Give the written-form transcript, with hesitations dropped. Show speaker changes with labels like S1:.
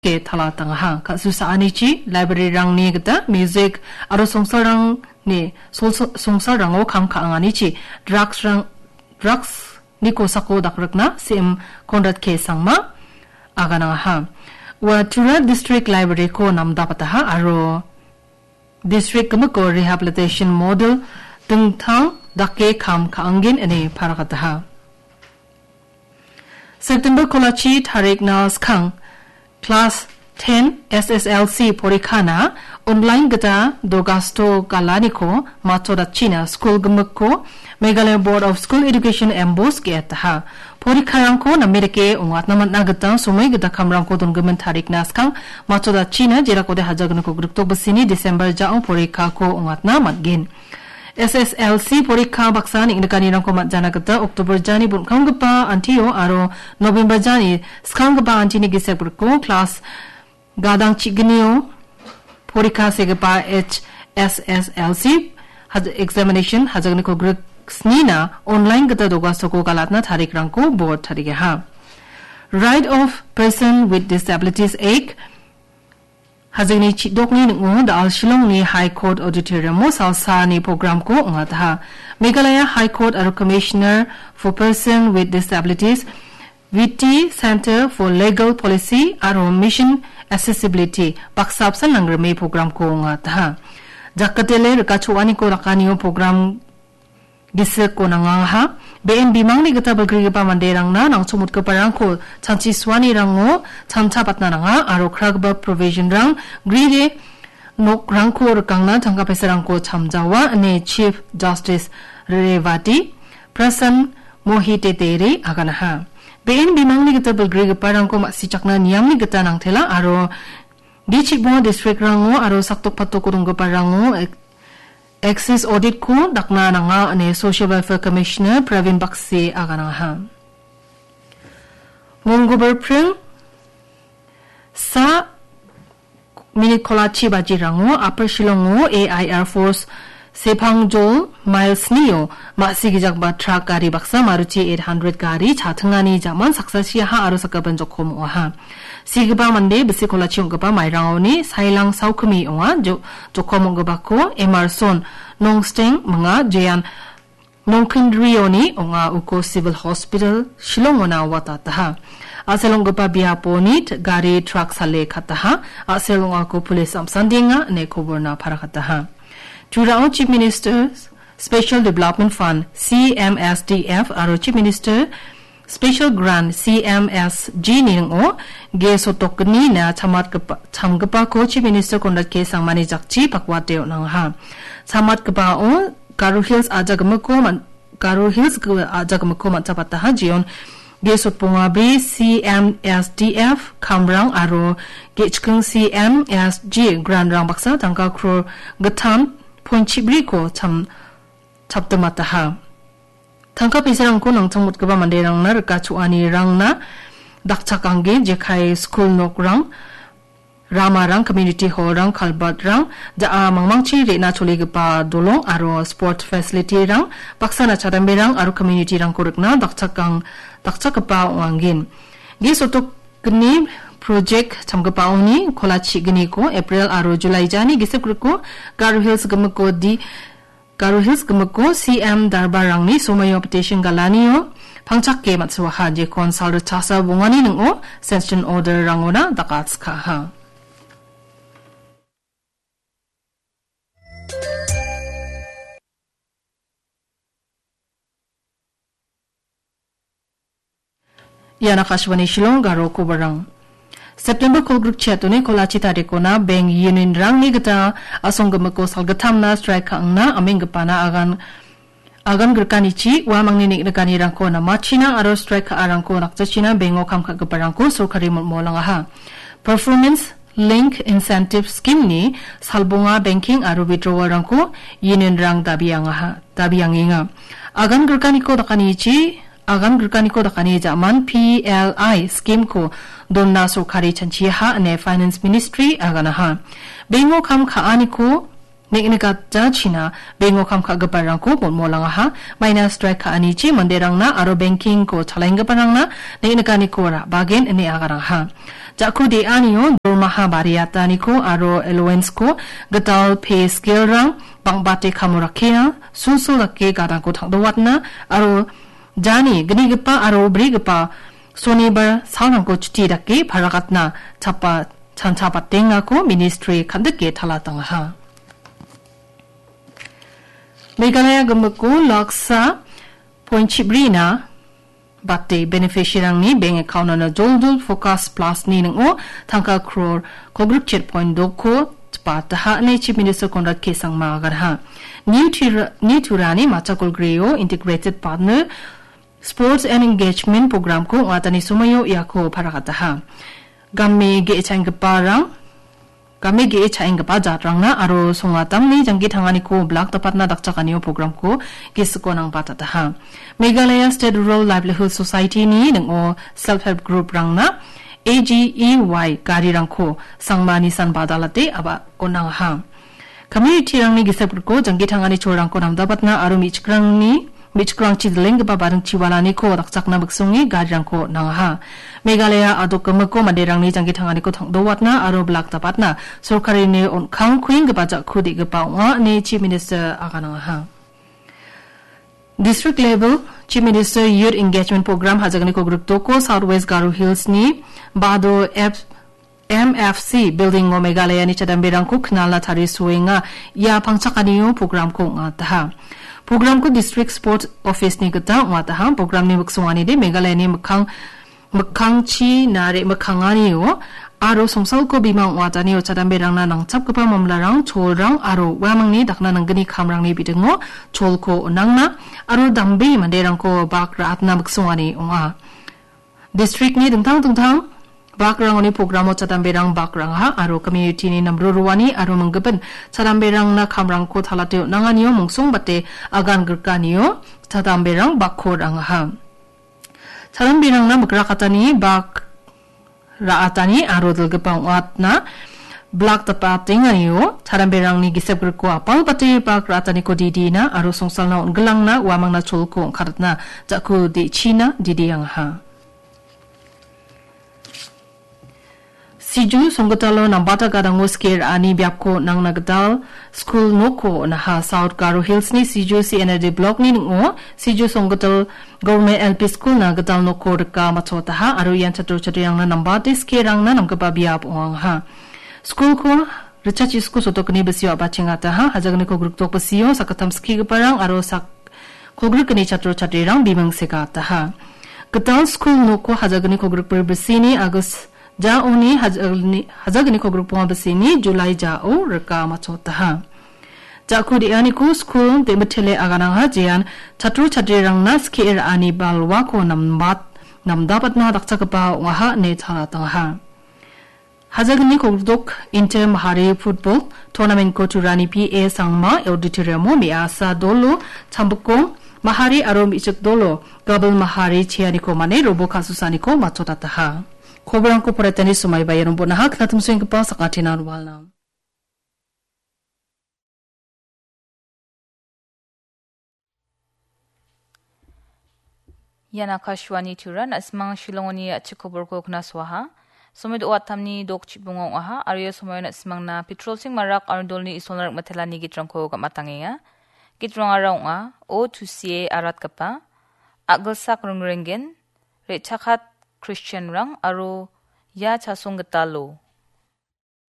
S1: ke thala tang ha ka su sa ani chi library rang ni gata music aro songsar rang ni songsar rang o kham kha angani chi drugs ni ko sako dakrakna sim kondat ke sangma agana ha wa Tura district library ko namda pata ha aro district ko rehabilitation model tungthang dake kham kha angin ane parakata ha September Kolachi Tarik Nas Kang Class 10 SSLC Porikana Online Gata Dogasto Galaniko Matoda China School Gumako Meghalaya Board of School Education Embos Getaha Porikaranko Namerike Ungat Namat Nagata Sumay Gata Kamranko Dungaman Tarik Nas Kang Matoda China Jerakode Hajaganako Grupto Basini December Jaong Porikako Ungat Namat Gin SSLC Porikha Baksan Ingkani Rangko Matjana Gata Oktober Jani Bunkang Gapa Antio Aro November Jani Skang Gapa Antini Gisepurko Class Gadang Chignio Porikha Segapa HSSLC Examination Hajagniko Grik Snina Online Gata Doga Soko Galatna Tarik Rangko Board Tarikeha Right of Person with Disabilities Act Hazini chidokni ngo da Al Shillong ni High Court Auditorium mo salsa ni program ko ngatha Meghalaya High Court aro Commissioner for Person with Disabilities VT Center for Legal Policy aro Mission Accessibility paksapsan nangrame program ko ngatha jakatele rekachuani ko rakaniyo program Gise ko nangaha BNB mangni gata bagri pa manderang na nang sumut ka parang ko chanchi swani rango chamcha patna ranga aro kragba provision rang gride nok rang ko rakang na thangka pesarang ko chamjawa ane Chief Justice Revati Prasan Mohite Tere agana ha BNB mangni gata bagri pa rang ko masichakna niyam ni gata nang thela aro Dichigbo district rango aro saktok patok ko dungga parango Access audit ko dakna nanga ane Social Welfare Commissioner Pravin Bakse agana ha. Mongober Pring sa Mini Kolachi Bajirango Upper Shillongo AI Air Force Sepangjo Miles Neo Masigijak ba truck gari baksa Maruti 800 gari chathangani jaman saksasi ha aro sakaban jokom ha. Sigaba mande bisi Kolachi ongaba mairangoni sailang saukumi onga jokom ongaba ko Emerson Nongsteng mga Jayan Nongkindrioni onga uko Civil Hospital Shillongona watataha. Aselong gapa biaponit gari truck sale kataha aselong ako police amsandinga ne koborna parakataha. Jurao Chief Minister's Special Development Fund CMSDF aro Chief Minister Special Grant CMSG ningo ge sotokni na chamgapa ko Chief Minister kondat ke sangmani jakchi pakwateo nang ha chamat kapa o Garo Hills ajagmako matapata ha jion ge sotponga be CMSDF kamrang aro ge chkung CMSG grant rang baksa tangka kro gatam ponchibri ko chaptamata ha Tangka pisarang ko nang chamut kaba manderang na rekachuani rang na dakchakangge jekai school nok rang Rama rang community hall rang kalbat rang jaa mangmangchi rena cholegpa dolong aro sport facility rang paksana chadambe rang aro community rang korikna dakchakapa wangin ge sotok gni project chamgapa oni Kolachi gni ko April aro July jani gisekriko Garo Hills gamko di Garo Hills gamako CM darbarangni somayo petition galaniyo pangchakke matsuwa haje konsaldo chasa bungani ningo sanction order rangona dakatska ha Yana Kashwani Shillong Garo Kubarang September ko group chatune Kolachi tarikona Bank Union rang ni gata asonggamako salgatamna strike angna aminggapana agan gerkanichi wa mangni niknakani rangko na machina aro strike arangko nakchachina bengo kamka gaparangko sorkari molanga ha performance link incentive scheme ni salbonga banking aro withdrawal rangko union rang dabiyanginga agan gerkaniko dakanichi Agan gerkaniko dakani zaman PLI scheme ko donna sorkari chanchi ha ne finance ministry agana ha bengo kam khaani ko nekneka china bengo kam kha gaparang ko molanga ha minus strike khaani chi manderang na aro banking ko chalainga parang na nekneka ni ko ra bagen ne agarang ha Jaku de anio dormaha bariata niko aro allowance ko gatal pay scale rang bangbate kamurakea susulake gadang ko thangdawatna aro jani gnigipa aro brigipa Sonibar salnang ko chuti dake paragatna chapa chanchapatenga ko ministry khandake thalatang ha Meghalaya gamako laksa poinchibrina Bate beneficiary ni bank account na joldol focus plus ni ngo thangka crore kogrup chet point doko pat ha ne chief minister Conrad K Sangma gar ha new turani machakol greo integrated partner sports and engagement program ko watani sumayo yako parakata ha gamme ge changparang Kami ge chaing pa jatrang na aro songatam ni janggi thangani ko block tapat na dakchakaniyo program ko gisko nang patata ha Meghalaya State Rural Livelihood Society ni ngo self help group rang na AGEY gari rang ko sangmani san badalate aba konang ha community rang ni gisap ko janggi thangani chorang ko namdapat na aro michkrang chidleng ba barang chiwalani ko dakchakna baksungi gari rang ko nang ha Meghalaya adokamako maderang ni janggi thangani ko thangdowatna aro blak tapatna sorkari ne on khang khwing ba ja khudi ga pawa ne chief minister agana ha district level chief minister youth engagement program hajagani ko group to ko southwest Garo Hills ni bado MFC building o Meghalaya ni chadamberang ko knala thari suenga ya pangchakaniyo program ko nga ta program ko district sports office ni gata nga ta program ni baksungani de Meghalaya ni makhang chi nare makhangani yo aro songsal ko bimang watani o chadamberang na nangchap kapa mamlarang cholrang aro wamang ni dakna nanggani khamrang ni bidengo cholko onangna aro dambe manderang ko bakra atna baksungani onga district ni dengtang bakrang ni program o chadamberang bakrang ha aro community ni namro ruwani aro manggaban chadamberang na khamrang ko thalate nanganiyo mungsung bate agan gerkaniyo chadamberang bakhorang ha Chadamberang na magrakatani bak raatani aro dalgapang watna blak tapating aniyo chadamberang ni gisap ko apal pati bak raatani ko didi na aro songsal na unggalang na wamang na cholko karatna jaku di China didi yang ha Siju songgotalo nambata gadang scare ani biapko nang nagadal school noko na ha South Garo Hills ni Siju CNRD block ni ngo Siju songgotal government LP school na gadal noko reka machota ha aro yan chatro yang na nambate scare ang na namgaba biap ong ha school ko research school sotokni besio abachingata ha hajagni ko group tok besio sakatam ski parang aro sak kogruk ni chatro rang bimang sekata ha gadal school noko hajagni ko group besini agus Jaoni hajagni ko grupo basini July jao reka machota ha Jaku di ani ko school de betele aganang ha jian chatru chadirang na skir ani balwa ko namdapat na dakchakapa waha ne thalatang ha Hajagni ko dok inter mahari football tournament ko turani PA sangma auditorium mo miasa dolo chambukong mahari aro michak dolo gabal mahari chiani ko mane robo kasusani ko machota ta ha Kobrang ko paretani sumay bayan po na hak na tumsuing ka pa sa katinan walang.
S2: Yan akashwani turan asmang shilongoni at chikobor ko knaswaha. Sumid uatam ni dok chibungong aha. Aryo sumayon asmang na petrol sing marak arundol ni isonarak matala ni gitrang ko kamatanginga. Gitrang araw nga o tusiye arat ka pa. Agalsak rungringen. Rechakat Christian rang aro ya chasong getalo